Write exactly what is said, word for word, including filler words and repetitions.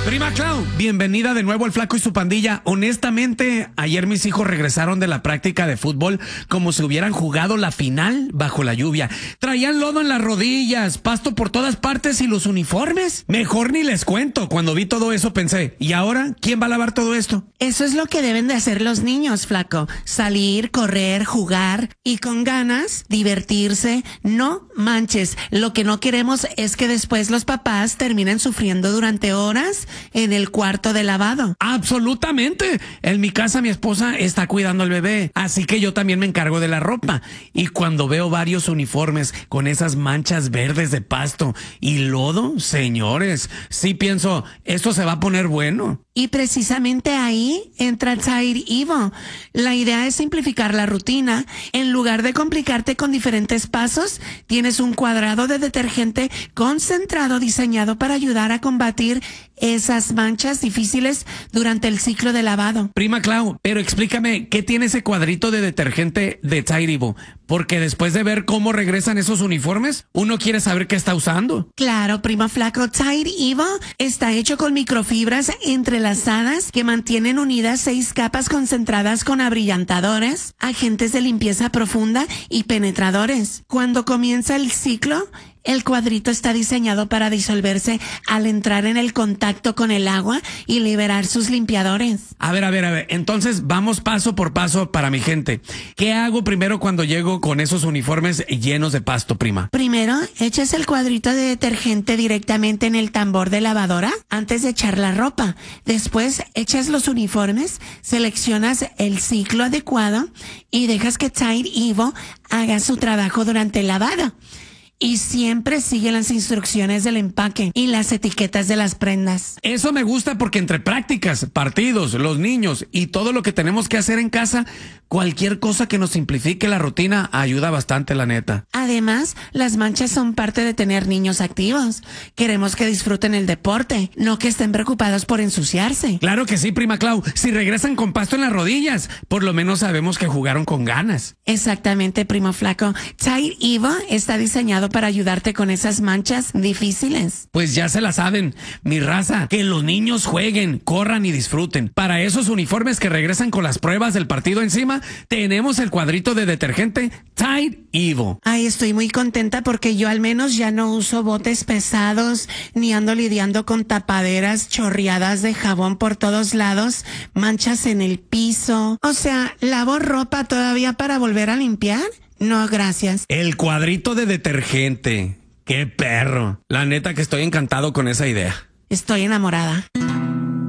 Prima Clau, bienvenida de nuevo al Flaco y su pandilla. Honestamente, ayer mis hijos regresaron de la práctica de fútbol como si hubieran jugado la final bajo la lluvia. Traían lodo en las rodillas, pasto por todas partes y los uniformes. Mejor ni les cuento. Cuando vi todo eso pensé, ¿y ahora quién va a lavar todo esto? Eso es lo que deben de hacer los niños, Flaco. Salir, correr, jugar y con ganas, divertirse. No manches, lo que no queremos es que después los papás terminen sufriendo durante horas en el cuarto de lavado. Absolutamente. En mi casa mi esposa está cuidando al bebé, así que yo también me encargo de la ropa. Y cuando veo varios uniformes con esas manchas verdes de pasto y lodo, señores, sí pienso, esto se va a poner bueno. Y precisamente ahí entra Tide Evo. La idea es simplificar la rutina. En lugar de complicarte con diferentes pasos, tienes un cuadrado de detergente concentrado diseñado para ayudar a combatir esas manchas difíciles durante el ciclo de lavado. Prima Clau, pero explícame, ¿qué tiene ese cuadrito de detergente de Tide Evo? Porque después de ver cómo regresan esos uniformes, uno quiere saber qué está usando. Claro, primo Flaco, Tide Evo está hecho con microfibras entrelazadas que mantienen unidas seis capas concentradas con abrillantadores, agentes de limpieza profunda y penetradores. Cuando comienza el ciclo, el cuadrito está diseñado para disolverse al entrar en el contacto con el agua y liberar sus limpiadores. A ver, a ver, a ver. Entonces vamos paso por paso para mi gente. ¿Qué hago primero cuando llego con esos uniformes llenos de pasto, prima? Primero, echas el cuadrito de detergente directamente en el tambor de lavadora antes de echar la ropa. Después, echas los uniformes, seleccionas el ciclo adecuado y dejas que Tide Evo haga su trabajo durante el lavado. Y siempre sigue las instrucciones del empaque y las etiquetas de las prendas. Eso me gusta porque entre prácticas, partidos, los niños y todo lo que tenemos que hacer en casa, cualquier cosa que nos simplifique la rutina ayuda bastante, la neta. Además, las manchas son parte de tener niños activos. Queremos que disfruten el deporte, no que estén preocupados por ensuciarse. Claro que sí, prima Clau. Si regresan con pasto en las rodillas, por lo menos sabemos que jugaron con ganas. Exactamente, primo Flaco. Tide Evo está diseñado para ayudarte con esas manchas difíciles. Pues ya se la saben, mi raza, que los niños jueguen, corran y disfruten. Para esos uniformes que regresan con las pruebas del partido encima, tenemos el cuadrito de detergente Tide Evo. Ay, estoy muy contenta porque yo al menos ya no uso botes pesados, ni ando lidiando con tapaderas chorreadas de jabón por todos lados, manchas en el piso. O sea, ¿lavo ropa todavía para volver a limpiar? No, gracias. El cuadrito de detergente. ¡Qué perro! La neta que estoy encantado con esa idea. Estoy enamorada.